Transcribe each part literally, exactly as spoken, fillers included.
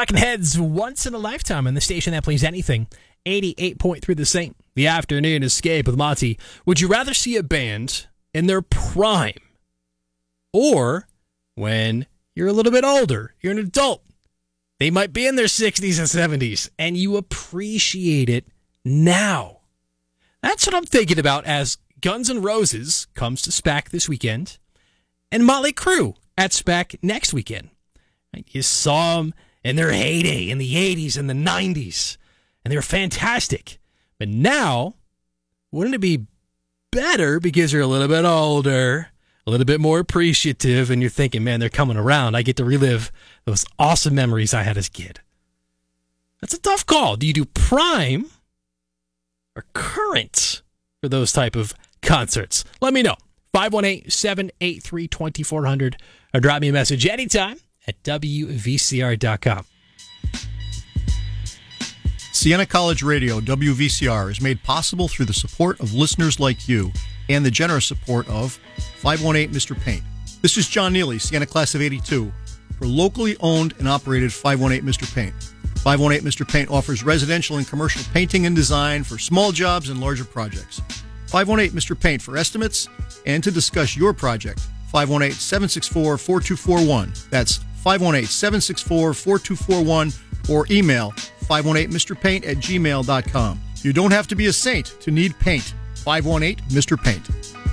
Talking Heads, once in a lifetime on the station that plays anything. eighty-eight point three The Saint. The Afternoon Escape with Monty. Would you rather see a band in their prime or when you're a little bit older, you're an adult? They might be in their sixties and seventies, and you appreciate it now. That's what I'm thinking about as Guns N' Roses comes to SPAC this weekend and Motley Crue at SPAC next weekend. You saw them in their heyday in the eighties and the nineties, and they were fantastic. But now, wouldn't it be better because you're a little bit older, a little bit more appreciative, and you're thinking, man, they're coming around. I get to relive those awesome memories I had as a kid. That's a tough call. Do you do prime or current for those type of concerts? Let me know. five one eight, seven eight three, two four zero zero or drop me a message anytime at W V C R dot com. Siena College Radio, W V C R, is made possible through the support of listeners like you and the generous support of five one eight Mister Paint. This is John Neely, Siena Class of eighty-two, for locally owned and operated five one eight Mister Paint. five one eight Mister Paint offers residential and commercial painting and design for small jobs and larger projects. five one eight Mister Paint for estimates and to discuss your project. five one eight, seven six four, four two four one. That's five one eight, seven six four, four two four one or email five one eight Mister Paint at gmail dot com. You don't have to be a saint to need paint. five one eight Mister Paint.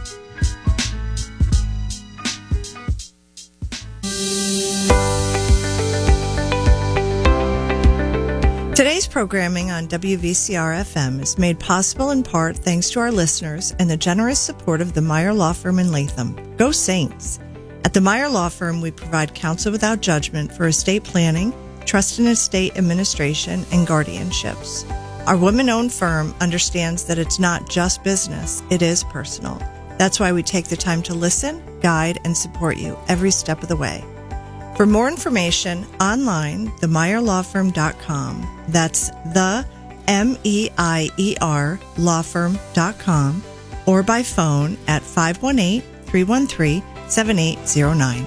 Today's programming on W V C R F M is made possible in part thanks to our listeners and the generous support of the Meyer Law Firm in Latham. Go Saints! At the Meyer Law Firm, we provide counsel without judgment for estate planning, trust and estate administration, and guardianships. Our women-owned firm understands that it's not just business, it is personal. That's why we take the time to listen, guide, and support you every step of the way. For more information, online, the meyer law firm dot com. That's the M E I E R law firm dot com, or by phone at five one eight, three one three, seven eight zero nine.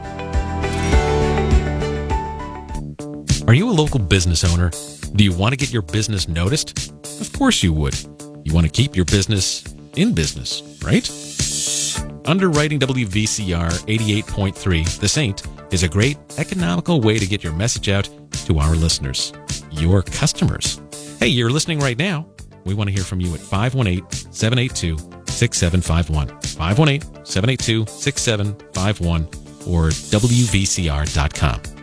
Are you a local business owner? Do you want to get your business noticed? Of course you would. You want to keep your business in business, right? Underwriting W V C R eighty-eight point three, The Saint, is a great economical way to get your message out to our listeners, your customers. Hey, you're listening right now. We want to hear from you at five one eight, seven eight two, six seven five one, five one eight, seven eight two, six seven five one, or W V C R dot com.